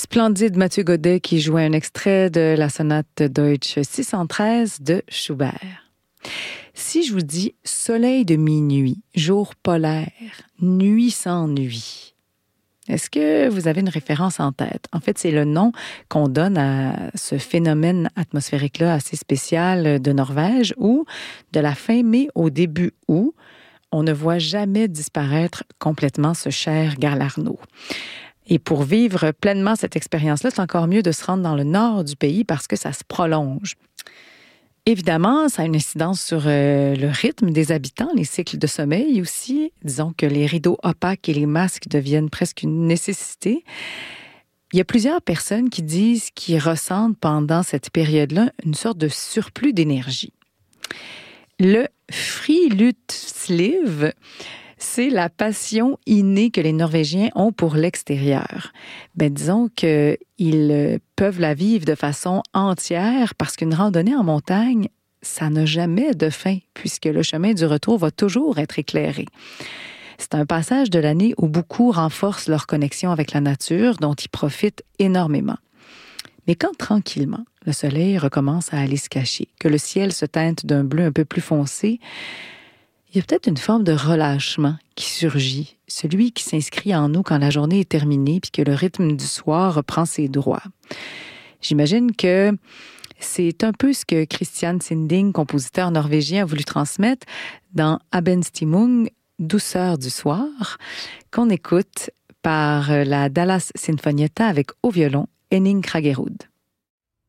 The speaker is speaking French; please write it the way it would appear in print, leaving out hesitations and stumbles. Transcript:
splendide Mathieu Godet qui jouait un extrait de la sonate Deutsch 613 de Schubert. Si je vous dis soleil de minuit, jour polaire, nuit sans nuit, est-ce que vous avez une référence en tête? En fait, c'est le nom qu'on donne à ce phénomène atmosphérique-là assez spécial de Norvège où, de la fin mai au début août, on ne voit jamais disparaître complètement ce cher Galarno. Et pour vivre pleinement cette expérience-là, c'est encore mieux de se rendre dans le nord du pays parce que ça se prolonge. Évidemment, ça a une incidence sur le rythme des habitants, les cycles de sommeil aussi. Disons que les rideaux opaques et les masques deviennent presque une nécessité. Il y a plusieurs personnes qui disent qu'ils ressentent pendant cette période-là une sorte de surplus d'énergie. Le friluftsliv, c'est la passion innée que les Norvégiens ont pour l'extérieur. Disons qu'ils peuvent la vivre de façon entière parce qu'une randonnée en montagne, ça n'a jamais de fin puisque le chemin du retour va toujours être éclairé. C'est un passage de l'année où beaucoup renforcent leur connexion avec la nature, dont ils profitent énormément. Mais quand tranquillement, le soleil recommence à aller se cacher, que le ciel se teinte d'un bleu un peu plus foncé, il y a peut-être une forme de relâchement qui surgit, celui qui s'inscrit en nous quand la journée est terminée puis que le rythme du soir reprend ses droits. J'imagine que c'est un peu ce que Christian Sinding, compositeur norvégien, a voulu transmettre dans Abendstimmung, douceur du soir, qu'on écoute par la Dallas Sinfonietta avec au violon Henning Kraggerud.